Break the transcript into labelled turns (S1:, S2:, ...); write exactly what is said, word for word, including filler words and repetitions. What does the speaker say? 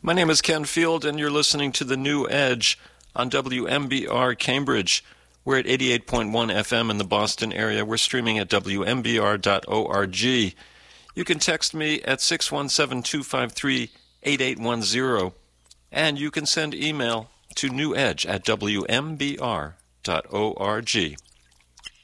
S1: My name is Ken Field, and you're listening to The New Edge on W M B R Cambridge. We're at eighty-eight point one F M in the Boston area. We're streaming at W M B R dot org. You can text me at six one seven, two five three, eight eight one zero, and you can send email to newedge at W M B R dot org.